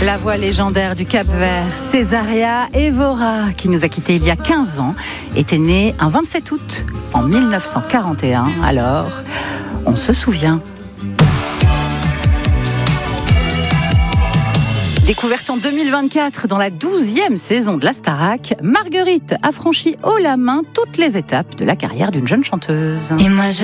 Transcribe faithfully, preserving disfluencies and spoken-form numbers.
La voix légendaire du Cap-Vert, Césaria Evora, qui nous a quittés il y a quinze ans, était née un vingt-sept août en mille neuf cent quarante et un. Alors, on se souvient. Découverte en deux mille vingt-quatre dans la douzième saison de la Starac, Marguerite a franchi haut la main toutes les étapes de la carrière d'une jeune chanteuse. Et moi, je